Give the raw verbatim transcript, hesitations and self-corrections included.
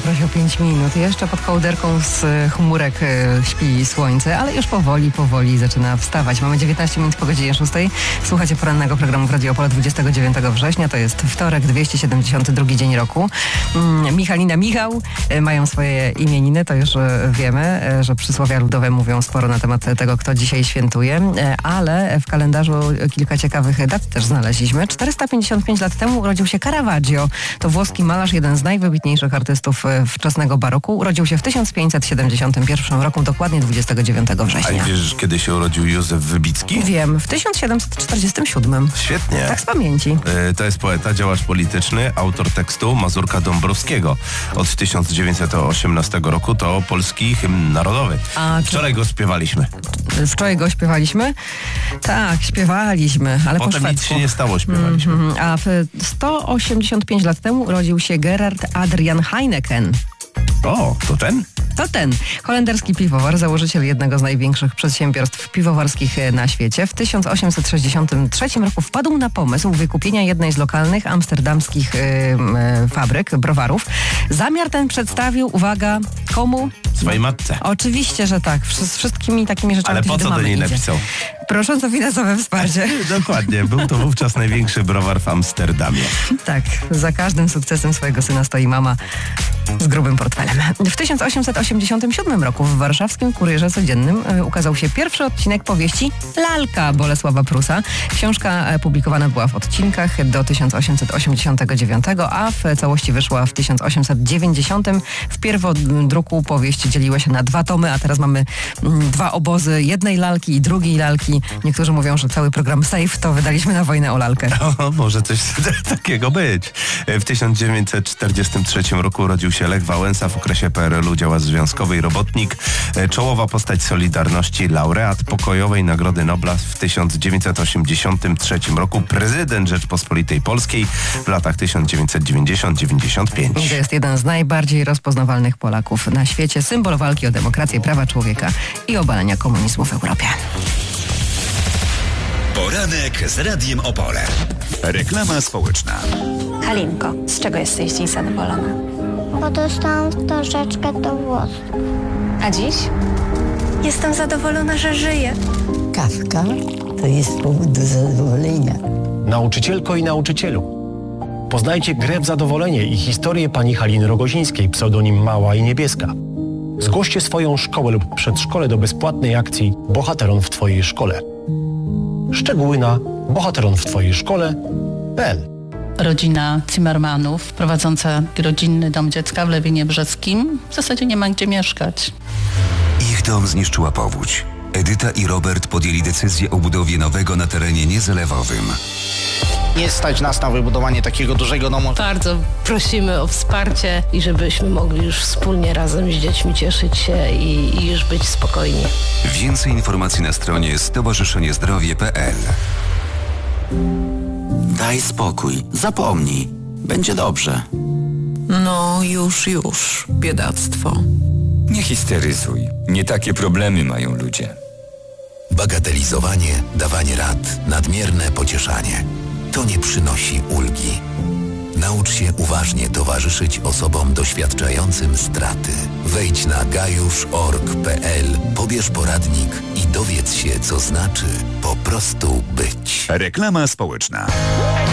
prosił pięć minut. Jeszcze pod kołderką z chmurek śpi słońce, ale już powoli, powoli zaczyna wstawać. Mamy dziewiętnaście minut po godzinie szóstej. Słuchacie porannego programu w Radio Opole dwudziestego dziewiątego września. To jest wtorek, dwieście siedemdziesiąty drugi dzień roku. Michalina, Michał mają swoje imieniny, to już wiemy, że przysłowia ludowe mówią sporo na temat tego, kto dzisiaj świętuje, ale w kalendarzu kilka ciekawych dat też znaleźliśmy. czterysta pięćdziesiąt pięć lat temu urodził się Caravaggio. To włoski malarz, jeden z najwybitniejszych artystów wczesnego baroku. Urodził się w tysiąc pięćset siedemdziesiątym pierwszym roku, dokładnie dwudziestego dziewiątego września. A wiesz, kiedy się urodził Józef Wybicki? Wiem, w tysiąc siedemset czterdziestym siódmym. Świetnie. Tak z pamięci. Yy, to jest poeta, działacz polityczny, autor tekstu Mazurka Dąbrowskiego. Od tysiąc dziewięćset osiemnastego roku to polski hymn narodowy. A Wczoraj czy... go śpiewaliśmy. Wczoraj go śpiewaliśmy? Tak, śpiewaliśmy, ale Potem po szwedzku. nic się nie stało, śpiewaliśmy. Mm-hmm. A w sto osiemdziesiąt pięć lat temu urodził się Gerard Adrian Heineken. O, to ten? To ten. Holenderski piwowar, założyciel jednego z największych przedsiębiorstw piwowarskich na świecie. W tysiąc osiemset sześćdziesiątym trzecim roku wpadł na pomysł wykupienia jednej z lokalnych amsterdamskich y, y, fabryk, browarów. Zamiar ten przedstawił, uwaga, komu? Swojej matce. Oczywiście, że tak. Z wszystkimi takimi rzeczami. Ale po co do niej idzie. napisał? Prosząc o finansowe wsparcie. Dokładnie. Był to wówczas największy browar w Amsterdamie. Tak. Za każdym sukcesem swojego syna stoi mama z grubym portfelem. W tysiąc osiemset osiemdziesiątym siódmym roku w warszawskim Kurierze Codziennym ukazał się pierwszy odcinek powieści Lalka Bolesława Prusa. Książka publikowana była w odcinkach do tysiąc osiemset osiemdziesiątego dziewiątego, a w całości wyszła w tysiąc osiemset dziewięćdziesiątym. W pierwodruku powieść dzieliła się na dwa tomy, a teraz mamy dwa obozy jednej lalki i drugiej lalki. Niektórzy mówią, że cały program Safe to wydaliśmy na wojnę o lalkę. O, może coś takiego być. W tysiąc dziewięćset czterdziestym trzecim roku urodził się Lech Wałęsa, w okresie P R L-u działacz związkowy i robotnik. Czołowa postać Solidarności, laureat pokojowej Nagrody Nobla w tysiąc dziewięćset osiemdziesiątym trzecim roku, prezydent Rzeczpospolitej Polskiej w latach tysiąc dziewięćset dziewięćdziesiątym do dziewięćdziesiątego piątego. To jest jeden z najbardziej rozpoznawalnych Polaków na świecie, symbol walki o demokrację, prawa człowieka i obalenia komunizmu w Europie. Poranek z Radiem Opole. Reklama społeczna. Halinko, z czego jesteś dziś zadowolona? Bo dostałam wstążeczkę do włosów. A dziś? Jestem zadowolona, że żyję. Kawka to jest powód do zadowolenia. Nauczycielko i nauczycielu, poznajcie grę w zadowolenie i historię pani Haliny Rogozińskiej, pseudonim Mała i Niebieska. Zgłoście swoją szkołę lub przedszkole do bezpłatnej akcji Bohateron w Twojej szkole. Szczegóły na bohateron w twojej szkole kropka p l. Rodzina Zimmermanów, prowadząca rodzinny dom dziecka w Lewinie Brzeskim, w zasadzie nie ma gdzie mieszkać. Ich dom zniszczyła powódź. Edyta i Robert podjęli decyzję o budowie nowego na terenie niezalewowym. Nie stać nas na wybudowanie takiego dużego domu. Bardzo prosimy o wsparcie i żebyśmy mogli już wspólnie razem z dziećmi cieszyć się i, i już być spokojni. Więcej informacji na stronie stowarzyszenie zdrowie kropka p l. Daj spokój, zapomnij. Będzie dobrze. No już, już, biedactwo. Nie histeryzuj. Nie takie problemy mają ludzie. Bagatelizowanie, dawanie rad, nadmierne pocieszanie. To nie przynosi ulgi. Naucz się uważnie towarzyszyć osobom doświadczającym straty. Wejdź na gajusz kropka org kropka p l, pobierz poradnik i dowiedz się, co znaczy po prostu być. Reklama społeczna.